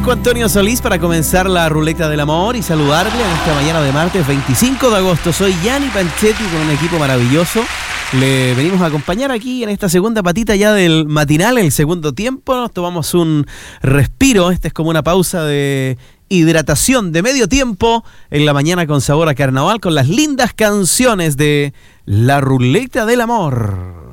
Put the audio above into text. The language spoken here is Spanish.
Marco Antonio Solís para comenzar la ruleta del amor y saludarle en esta mañana de martes 25 de agosto. Soy Gianni Panchetti con un equipo maravilloso. Le venimos a acompañar aquí en esta segunda patita ya del matinal, el segundo tiempo. Nos tomamos un respiro. Esta es como una pausa de hidratación de medio tiempo en la mañana con sabor a carnaval, con las lindas canciones de la ruleta del amor.